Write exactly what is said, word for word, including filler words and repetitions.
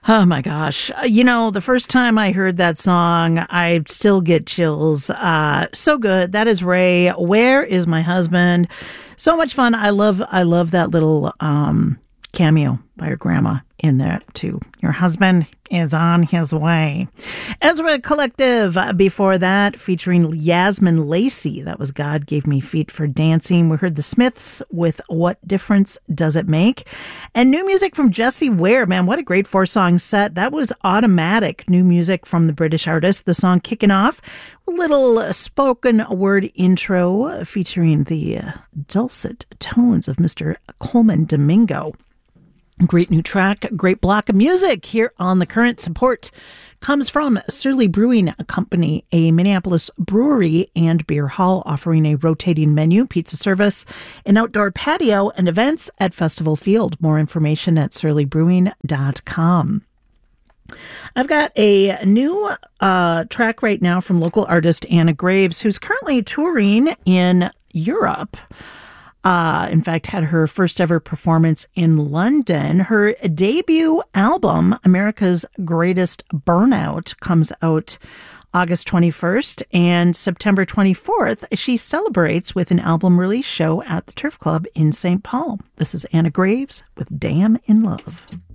Oh my gosh. You know, the first time I heard that song, I still get chills. Uh, so good. That is Ray. Where is my husband? So much fun. I love, I love that little um, cameo by her grandma in there too. Your husband is on his way. Ezra Collective before that, featuring Yasmin Lacey. That was God Gave Me Feet for Dancing. We heard the Smiths with What Difference Does It Make? And new music from Jessie Ware. Man, what a great four-song set. That was Automatic, new music from the British artist. The song kicking off, a little spoken word intro featuring the dulcet tones of Mister Coleman Domingo. Great new track, great block of music here on The Current. Support comes from Surly Brewing Company, a Minneapolis brewery and beer hall offering a rotating menu, pizza service, an outdoor patio, and events at Festival Field. More information at surly brewing dot com. I've got a new uh, track right now from local artist Anna Graves, who's currently touring in Europe. Uh, in fact, had her first ever performance in London. Her debut album, America's Greatest Burnout, comes out August twenty-first, and September twenty-fourth, she celebrates with an album release show at the Turf Club in Saint Paul. This is Anna Graves with Damn in Love.